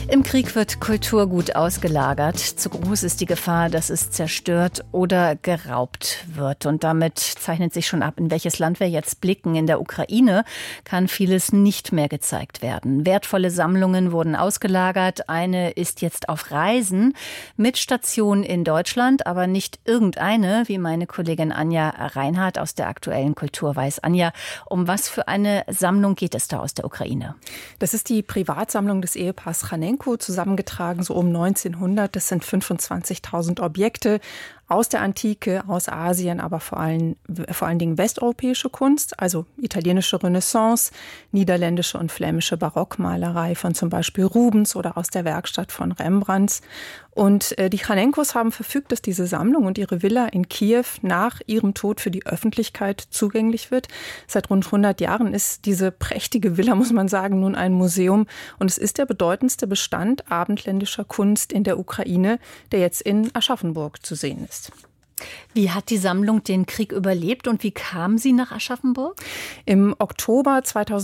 Im Krieg wird Kulturgut ausgelagert. Zu groß ist die Gefahr, dass es zerstört oder geraubt wird. Und damit zeichnet sich schon ab, in welches Land wir jetzt blicken. In der Ukraine kann vieles nicht mehr gezeigt werden. Wertvolle Sammlungen wurden ausgelagert. Eine ist jetzt auf Reisen mit Station in Deutschland, aber nicht irgendeine, wie meine Kollegin Anja Reinhardt aus der aktuellen Kultur weiß. Anja, um was für eine Sammlung geht es da aus der Ukraine? Das ist die Privatsammlung des Ehepaars Chanenko, zusammengetragen so um 1900. Das sind 25.000 Objekte aus der Antike, aus Asien, aber vor allen Dingen westeuropäische Kunst, also italienische Renaissance, niederländische und flämische Barockmalerei von zum Beispiel Rubens oder aus der Werkstatt von Rembrandt. Und die Chanenkos haben verfügt, dass diese Sammlung und ihre Villa in Kiew nach ihrem Tod für die Öffentlichkeit zugänglich wird. Seit rund 100 Jahren ist diese prächtige Villa, muss man sagen, nun ein Museum. Und es ist der bedeutendste Bestand abendländischer Kunst in der Ukraine, der jetzt in Aschaffenburg zu sehen ist. Wie hat die Sammlung den Krieg überlebt und wie kam sie nach Aschaffenburg? Im Oktober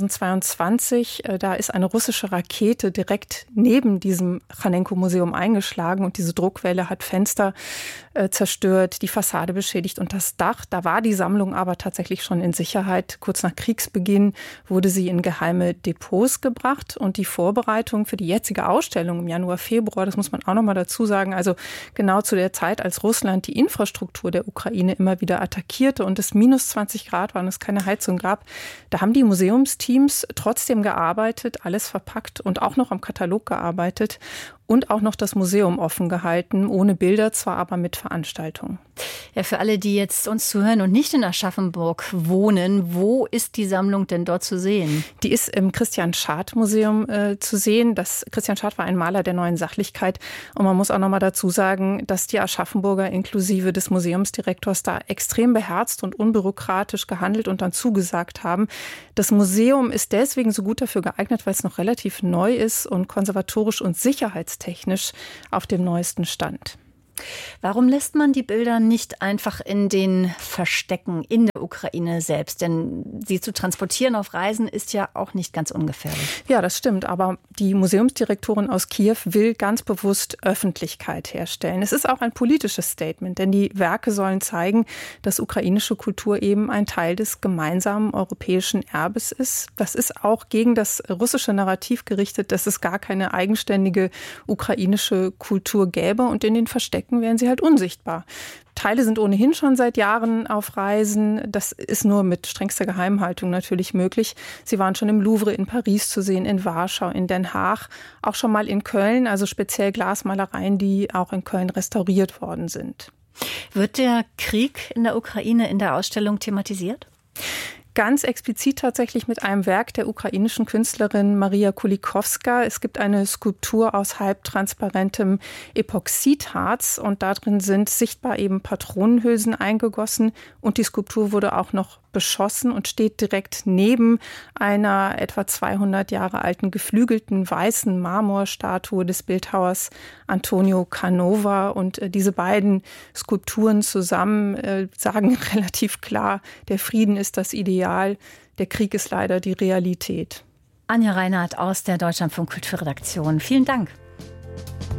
2022, da ist eine russische Rakete direkt neben diesem Chanenko-Museum eingeschlagen und diese Druckwelle hat Fenster zerstört, die Fassade beschädigt und das Dach. Da war die Sammlung aber tatsächlich schon in Sicherheit. Kurz nach Kriegsbeginn wurde sie in geheime Depots gebracht und die Vorbereitung für die jetzige Ausstellung im Januar, Februar, das muss man auch noch mal dazu sagen, also genau zu der Zeit, als Russland die Infrastruktur der Ukraine immer wieder attackierte und es minus 20 Grad war und es keine Heizung gab, da haben die Museumsteams trotzdem gearbeitet, alles verpackt und auch noch am Katalog gearbeitet und auch noch das Museum offen gehalten, ohne Bilder zwar, aber mit Veranstaltungen. Ja, für alle, die jetzt uns zuhören und nicht in Aschaffenburg wohnen, wo ist die Sammlung denn dort zu sehen? Die ist im Christian-Schad-Museum zu sehen. Christian Schad war ein Maler der Neuen Sachlichkeit. Und man muss auch noch mal dazu sagen, dass die Aschaffenburger inklusive des Museumsdirektors da extrem beherzt und unbürokratisch gehandelt und dann zugesagt haben. Das Museum ist deswegen so gut dafür geeignet, weil es noch relativ neu ist und konservatorisch und sicherheitstechnisch auf dem neuesten Stand. Warum lässt man die Bilder nicht einfach in den Verstecken in der Ukraine selbst? Denn sie zu transportieren auf Reisen ist ja auch nicht ganz ungefährlich. Ja, das stimmt. Aber die Museumsdirektorin aus Kiew will ganz bewusst Öffentlichkeit herstellen. Es ist auch ein politisches Statement, denn die Werke sollen zeigen, dass ukrainische Kultur eben ein Teil des gemeinsamen europäischen Erbes ist. Das ist auch gegen das russische Narrativ gerichtet, dass es gar keine eigenständige ukrainische Kultur gäbe. Und in den Verstecken wären sie halt unsichtbar. Teile sind ohnehin schon seit Jahren auf Reisen. Das ist nur mit strengster Geheimhaltung natürlich möglich. Sie waren schon im Louvre in Paris zu sehen, in Warschau, in Den Haag, auch schon mal in Köln, also speziell Glasmalereien, die auch in Köln restauriert worden sind. Wird der Krieg in der Ukraine in der Ausstellung thematisiert? Ganz explizit tatsächlich mit einem Werk der ukrainischen Künstlerin Maria Kulikowska. Es gibt eine Skulptur aus halbtransparentem Epoxidharz und darin sind sichtbar eben Patronenhülsen eingegossen und die Skulptur wurde auch noch beschossen und steht direkt neben einer etwa 200 Jahre alten geflügelten weißen Marmorstatue des Bildhauers Antonio Canova. Und diese beiden Skulpturen zusammen sagen relativ klar, der Frieden ist das Ideal, der Krieg ist leider die Realität. Anja Reinhardt aus der Deutschlandfunk Kulturredaktion. Vielen Dank.